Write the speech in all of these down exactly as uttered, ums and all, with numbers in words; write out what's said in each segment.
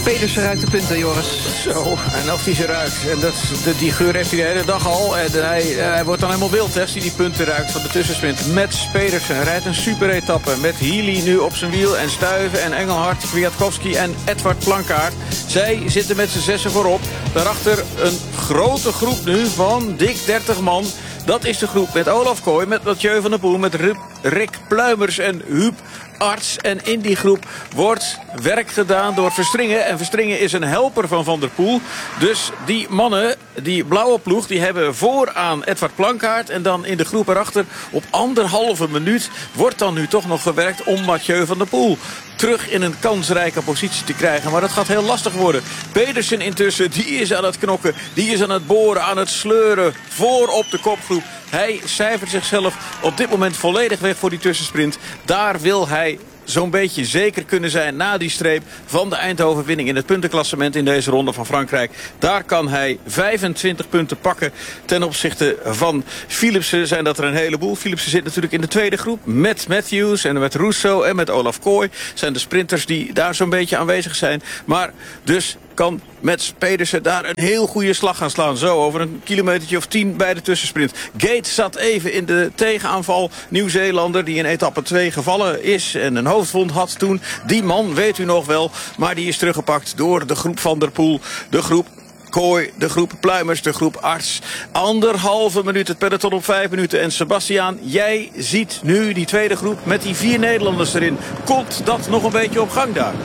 Pedersen ruikt de punten, Joris. Zo, en of hij ze ruikt. En dat, de, die geur heeft hij de hele dag al. En hij, hij wordt dan helemaal wild, hè, als hij die punten ruikt van de tussensprint. Mats Pedersen rijdt een super etappe. Met Healy nu op zijn wiel. En Stuyven en Engelhard, Kwiatkowski en Edward Plankaart. Zij zitten met z'n zessen voorop. Daarachter een grote groep nu van dik dertig man. Dat is de groep met Olaf Kooi, met Mathieu van der Poel, met Rick Pluimers en Huub Arts. En in die groep wordt werk gedaan door Verstringen. En Verstringen is een helper van Van der Poel. Dus die mannen, die blauwe ploeg, die hebben vooraan Edward Plankaart. En dan in de groep erachter op anderhalve minuut wordt dan nu toch nog gewerkt om Mathieu van der Poel terug in een kansrijke positie te krijgen. Maar dat gaat heel lastig worden. Pedersen intussen, die is aan het knokken. Die is aan het boren, aan het sleuren. Voor op de kopgroep. Hij cijfert zichzelf op dit moment volledig weg voor die tussensprint. Daar wil hij zo'n beetje zeker kunnen zijn na die streep van de eindoverwinning in het puntenklassement in deze ronde van Frankrijk. Daar kan hij vijfentwintig punten pakken ten opzichte van Philipsen. Zijn dat er een heleboel. Philipsen zit natuurlijk in de tweede groep met Matthews en met Russo en met Olaf Kooi. Zijn de sprinters die daar zo'n beetje aanwezig zijn. Maar dus kan Mats Pedersen daar een heel goede slag gaan slaan. Zo, over een kilometertje of tien bij de tussensprint. Gates zat even in de tegenaanval. Nieuw-Zeelander die in etappe twee gevallen is en een hoofdwond had toen. Die man weet u nog wel, maar die is teruggepakt door de groep Van der Poel. De groep Kooi, de groep Pluimers, de groep Arts. Anderhalve minuut, het peloton op vijf minuten. En Sebastiaan, jij ziet nu die tweede groep met die vier Nederlanders erin. Komt dat nog een beetje op gang daar?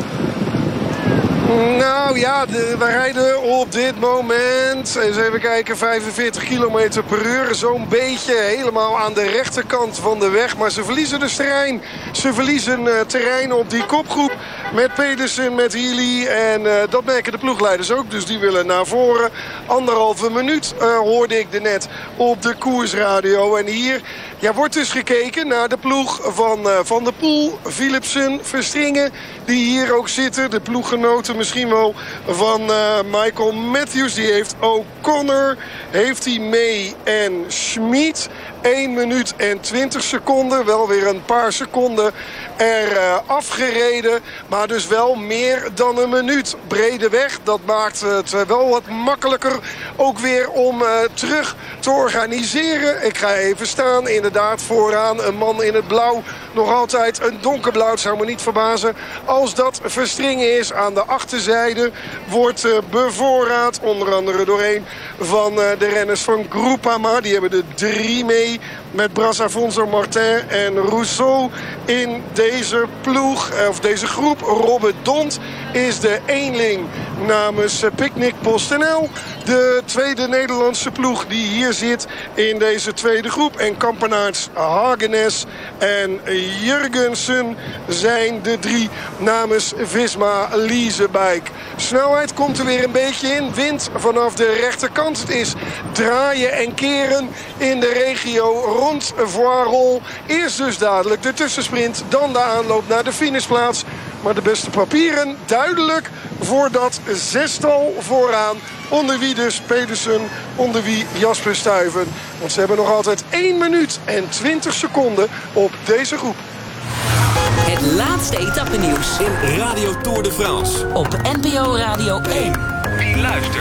Nou ja, de, we rijden op dit moment, eens even kijken, vijfenveertig kilometer per uur. Zo'n beetje helemaal aan de rechterkant van de weg. Maar ze verliezen dus terrein. Ze verliezen uh, terrein op die kopgroep met Pedersen, met Healy. En uh, dat merken de ploegleiders ook. Dus die willen naar voren. Anderhalve minuut uh, hoorde ik er net op de koersradio. En hier ja, wordt dus gekeken naar de ploeg van uh, Van der Poel, Philipsen, Verstringen. Die hier ook zitten. De ploeggenoten misschien wel van uh, Michael Matthews. Die heeft O'Connor. Heeft hij mee en Schmid. één minuut en twintig seconden. Wel weer een paar seconden er uh, afgereden. Maar dus wel meer dan een minuut. Brede weg. Dat maakt het wel wat makkelijker. Ook weer om uh, terug te organiseren. Ik ga even staan. Inderdaad vooraan een man in het blauw. Nog altijd een donkerblauw. Het zou me niet verbazen als dat Verstringen is. Aan de achterzijde wordt uh, bevoorraad. Onder andere door een van uh, de renners van Groupama. Die hebben er drie mee. Met Bras Afonso Martin en Rousseau in deze ploeg, of deze groep. Robert Dont is de eenling namens Picnic PostNL. De tweede Nederlandse ploeg die hier zit in deze tweede groep. En Kampenaerts, Hagenes en Jurgensen zijn de drie namens Visma Leasebike. Snelheid komt er weer een beetje in. Wind vanaf de rechterkant. Het is draaien en keren in de regio rond Voirol. Eerst dus dadelijk de tussensprint. Dan de aanloop naar de finishplaats. Maar de beste papieren duidelijk voor dat zestal vooraan. Onder wie dus Pedersen, onder wie Jasper Stuyven. Want ze hebben nog altijd één minuut en twintig seconden op deze groep. Het laatste etappenieuws in Radio Tour de France. Op N P O Radio één. Wie luistert?